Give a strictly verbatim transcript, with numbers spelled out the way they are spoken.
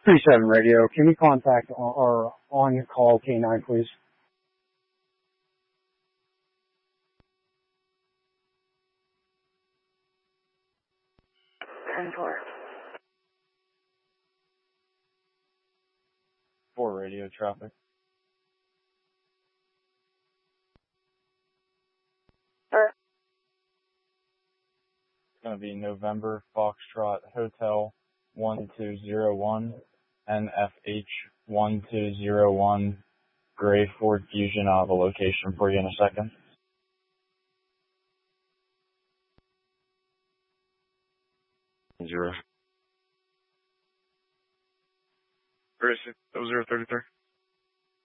three seven radio, can we contact our on-call K nine, please? ten four. four radio traffic. Sir. It's going to be November Foxtrot Hotel one two zero one, N F H one two zero one, Gray Ford Fusion. I'll have a location for you in a second. Zero. Gracie, that was zero thirty-three.